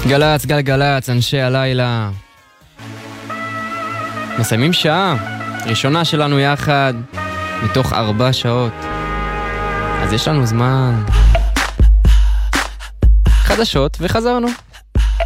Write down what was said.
גלץ, גלגלץ, אנשי הלילה. מסיימים שעה, ראשונה שלנו יחד, מתוך 4 שעות. אז יש לנו זמן. חדשות וחזרנו.